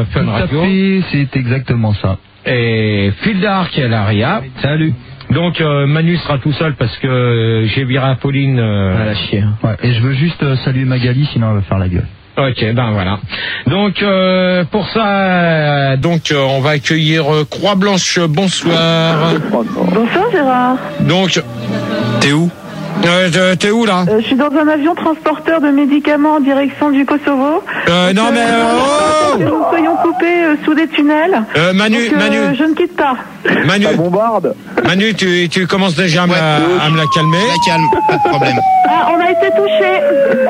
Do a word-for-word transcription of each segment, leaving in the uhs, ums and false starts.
Fun Radio. Fait, c'est exactement ça. Et Fildar qui est à l'Aria. Salut. Donc euh, Manu sera tout seul parce que euh, j'ai viré Apolline. Euh... À la chier. Ouais. Et je veux juste euh, saluer Magali, sinon elle va faire la gueule. Ok, ben voilà. Donc euh, pour ça, euh, donc euh, on va accueillir euh, Croix Blanche. Bonsoir. Bonsoir Gérard. Donc, t'es où? Euh, t'es où là? euh, Je suis dans un avion transporteur de médicaments en direction du Kosovo. Euh, non euh, mais oh que nous soyons coupés euh, sous des tunnels. euh, Manu, Donc, euh, Manu. je ne quitte pas. Manu, ça bombarde. Manu, tu, tu commences déjà à, me, Ouais, la, à me la calmer. La calme, pas de problème. Ah, on a été touchés.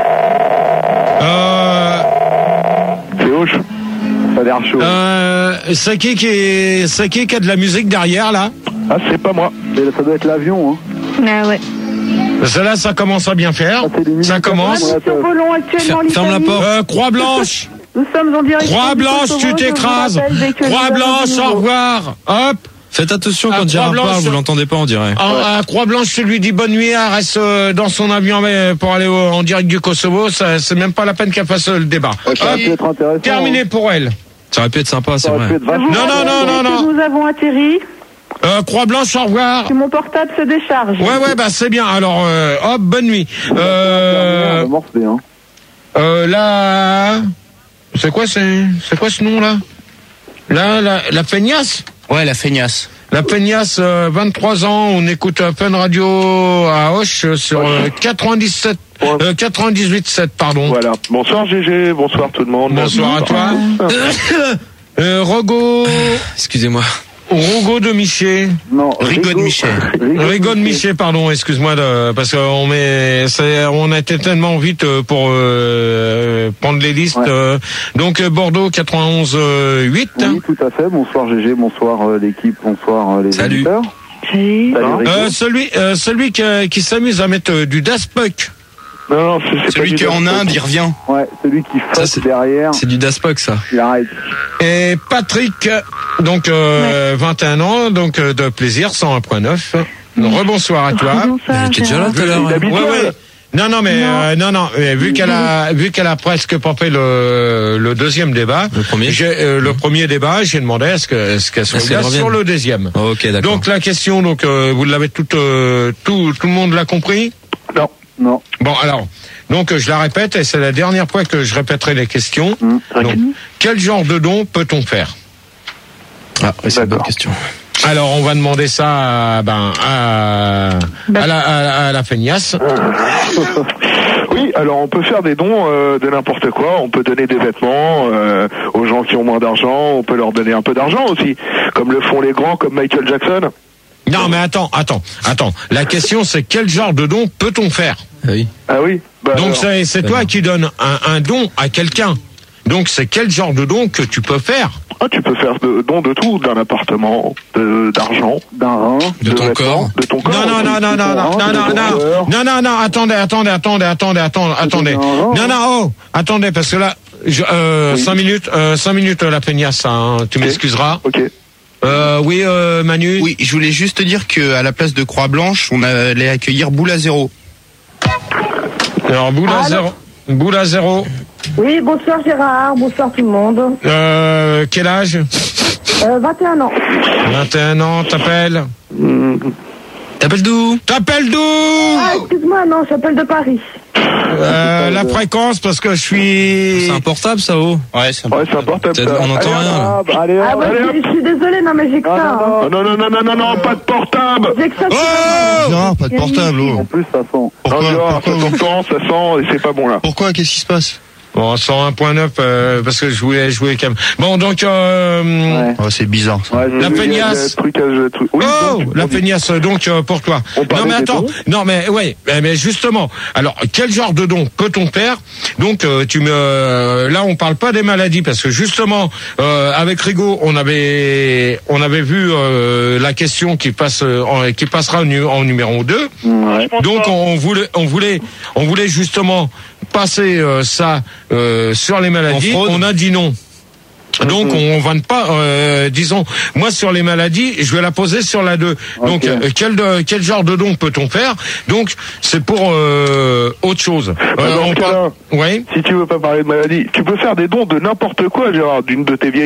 Euh, C'est hoche. Ça a l'air chaud. euh, c'est qui qui est, c'est qui qui a de la musique derrière là? Ah, c'est pas moi. Mais ça doit être l'avion, hein. Ah ouais. Cela, ça commence à bien faire. Ah, c'est des Ça musiques commence. Ouais, Nous survolons actuellement Ferme la l'Italie. porte. Euh, Croix Blanche. Nous sommes en direction Croix du Blanche, Kosovo. tu Je vous t'écrases. rappelle dès que Croix nous Blanche, avons du au nouveau. revoir. Hop. Faites attention Ah, quand Gérard Croix parle, Blanche. vous l'entendez pas, on dirait. À, à Croix Blanche, tu lui dis bonne nuit, elle reste euh, dans son avion mais pour aller au- en direct du Kosovo. Ça, c'est même pas la peine qu'elle fasse euh, le débat. Ça aurait pu être intéressant. Terminé pour elle. Ça aurait pu être sympa, c'est Ça aurait pu vrai. être vachement. Je vous Non, non, rappelle non, non, dès que non. Nous avons atterri. Euh, Croix Blanche, au revoir. Que mon portable se décharge. Ouais, ouais, bah c'est bien. Alors, euh, hop, bonne nuit. Euh, Morphée, hein. euh, là, c'est quoi, c'est, c'est quoi ce nom là? Là, la, la feignasse. Ouais, la feignasse. La feignasse, euh, vingt-trois ans, on écoute euh, Fun Radio à Auch euh, sur euh, quatre-vingt-dix-sept, euh, quatre-vingt-dix-huit sept, pardon. Voilà. Bonsoir G G, bonsoir tout le monde. Bonsoir à toi. Euh, Rogo, Excusez-moi. Rogo de Miché. Non, Rigaud de Michel. Rigaud de Miché, pardon, excuse-moi, de, parce qu'on met, c'est, on a été tellement vite euh, pour euh, prendre les listes. Ouais. euh, donc euh, Bordeaux quatre-vingt-onze huit. Oui, tout à fait. Bonsoir G G, bonsoir euh, l'équipe, bonsoir euh, les Salut. auditeurs. Salut. Salut, Rigaud. Euh, celui, euh, celui qui, qui s'amuse à mettre euh, du Daft Punk. Non, non, c'est, c'est Celui pas qui du est en Daft Inde, Punk. il revient. Ouais, celui qui Ça, fuck c'est- derrière, C'est du Daspoc, ça. il arrête. Et Patrick, donc euh, vingt et un ans, donc euh, de plaisir, cent un virgule neuf. Rebonsoir à toi. Bonsoir, Tu étais déjà là Gérard. tout à l'heure. Il habite Ouais, seul. ouais. Non, non, mais euh, non, non. euh, vu qu'elle a, vu qu'elle a presque pas fait le le deuxième débat, Le premier j'ai, euh, le premier débat, j'ai demandé est-ce que est-ce qu'elle soit Est-ce qu'elle là revienne sur le deuxième. Oh, ok, d'accord. Donc la question, donc euh, vous l'avez tout, euh, tout, tout le monde l'a compris. Non, non. Bon, alors, donc euh, je la répète et c'est la dernière fois que je répéterai les questions. Hum, Donc, quel genre de don peut-on faire? Ah, oui, c'est une bonne D'accord. question. Alors, on va demander ça à, ben, à, à la, à, à la feignasse. Oui, alors on peut faire des dons euh, de n'importe quoi. On peut donner des vêtements euh, aux gens qui ont moins d'argent. On peut leur donner un peu d'argent aussi, comme le font les grands, comme Michael Jackson. Non, mais attends, attends, attends. La question, c'est quel genre de don peut-on faire? Ah oui. Ah oui. Bah Donc, alors, c'est, c'est toi alors. qui donnes un, un don à quelqu'un. Donc, c'est quel genre de don que tu peux faire? ah, tu peux faire de, don de tout, d'un appartement, de, d'argent, d'un rein, De ton vêtements, corps. de ton corps. Non, non, non, non, non, non, non, non, non, non, non, non, attendez, attendez, attendez, attendez, attendez, attendez. Non, non, oh, attendez, parce que là, je, euh, Oui. cinq minutes, euh, cinq minutes, la feignasse, hein, tu Ok. m'excuseras. Ok. Euh, oui, euh, Manu. Oui, je voulais juste te dire que à la place de Croix Blanche, on allait accueillir Boule à zéro. Alors, boule à Allô zéro. Boule à zéro. Oui, bonsoir Gérard, bonsoir tout le monde. Euh, quel âge? Euh, vingt et un ans. vingt et un ans, t'appelles? T'appelles d'où? T'appelles d'où? Ah, excuse-moi, non, j'appelle de Paris. Euh, la fréquence, parce que je suis... C'est un portable, ça, oh? Ouais, c'est un Ouais, c'est important. Peut-être on n'entend rien, là. Allez, Ah, bah, allez, je, hop. je suis désolée, non, mais j'ai que ça. hein. Non, non, non, non, non, non, pas de portable. J'ai que ça. Oh! Non, pas de portable, En oh. plus, ça sent. Pourquoi, non, Gérard, pourquoi ça s'entend, ça sent, et c'est pas bon là. Pourquoi? Qu'est-ce qui se passe? Bon, cent un virgule neuf, euh, parce que je voulais jouer quand même. Bon, donc, euh, Ouais. Oh, c'est bizarre, ça. Ouais, La j'ai vu, feignasse. il y a des trucs à- le truc- Oui, oh, donc, la on dit- feignasse, donc, euh, pour toi. On Non, parlait mais des attends. dons. Non, mais, ouais, mais mais justement. Alors, quel genre de don peut-on faire? Donc, euh, tu me, là, on parle pas des maladies, parce que justement, euh, avec Rigaud, on avait, on avait vu, euh, la question qui passe, euh, en- qui passera en, nu- en numéro deux. Ouais. Donc on voulait, on voulait, on voulait justement passer euh, ça euh, sur les maladies. En fraude. On a dit non. Donc on va ne pas, euh, disons, moi sur les maladies, je vais la poser sur la deux. Donc Ok. euh, quel de- quel genre de don peut-on faire? Donc c'est pour euh, autre chose. Bah, dans on ce parle- cas-là, Oui. Si tu veux pas parler de maladie, tu peux faire des dons de n'importe quoi, Gérard, d'une de tes vieilles